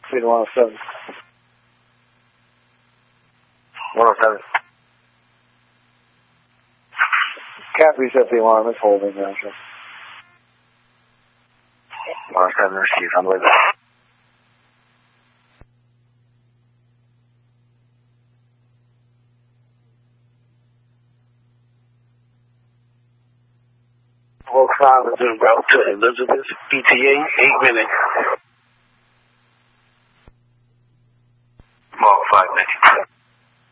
Speed 107. 107. Cap reset the alarm. It's holding now, sir. 107, received on the way back. Walk 5 is en route to Elizabeth, ETA, 8 minutes. Mark 5 minutes.